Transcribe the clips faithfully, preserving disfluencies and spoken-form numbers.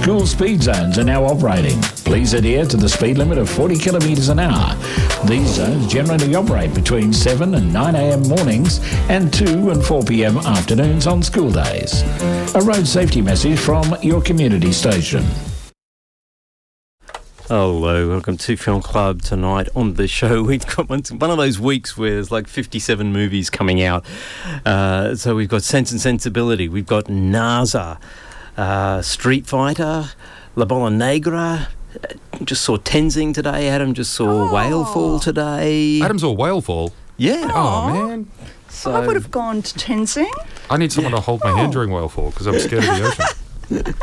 School speed zones are now operating. Please adhere to the speed limit of forty kilometres an hour. These zones generally operate between seven and nine a m mornings and two and four p m afternoons on school days. A road safety message from your community station. Hello, welcome to Film Club. Tonight on the show, we've got one, one of those weeks where there's like fifty-seven movies coming out. Uh, so we've got Sense and Sensibility, we've got NASA, uh, Street Fighter, La Bola Negra. Just saw Tenzing today. Adam just saw oh. Whalefall today. Adam saw Whalefall? Yeah. Oh, man. So, I would have gone to Tenzing. I need someone yeah. to hold my oh. hand during Whalefall because I'm scared of the ocean.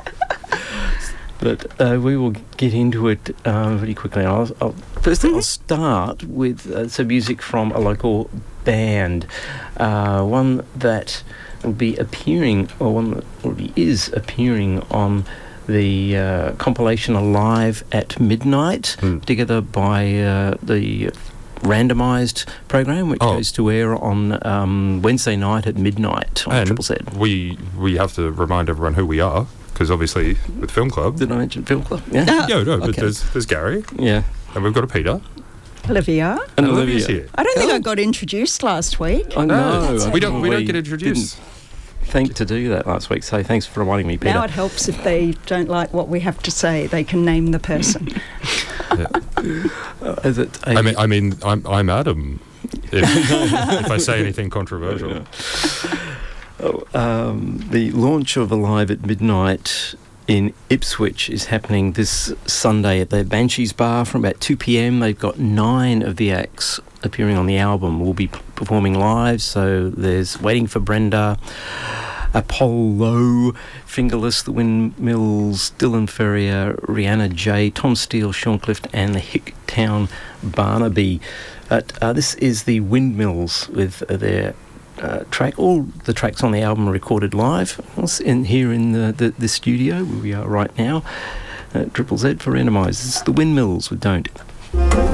But uh, we will get into it um, pretty quickly. I'll, I'll, first, mm-hmm. I'll start with uh, some music from a local band, uh, one that will be appearing, or one that already is appearing on the uh, compilation Alive at Midnight, mm. together by uh, the randomised program, which oh. goes to air on um, Wednesday night at midnight on and Triple Z. We we have to remind everyone who we are. Because obviously, with Film Club... Did I mention Film Club? Yeah, uh, yeah no, but okay. there's, there's Gary. Yeah. And we've got a Peter. Olivia. And, and Olivia's Olivia. here. I don't think oh. I got introduced last week. I know. No, we don't, we don't get introduced. Think to do that last week, so thanks for reminding me, Peter. Now it helps if they don't like what we have to say, they can name the person. yeah. uh, is it a... I mean, I mean, I'm, I'm Adam, if, if I say anything controversial. Yeah. Oh, um, the launch of Alive at Midnight in Ipswich is happening this Sunday at the Banshees Bar from about two p m. They've got nine of the acts appearing on the album will be p- performing live. So there's Waiting for Brenda, Apollo, Fingerless, The Windmills, Dylan Ferrier, Rihanna J, Tom Steele, Sean Clift, and the Hicktown Barnaby. But uh, this is the Windmills with uh, their Uh, track. All the tracks on the album are recorded live in here in the, the, the studio where we are right now. Uh, Triple Z for Randomised. It's the Windmills with Don't.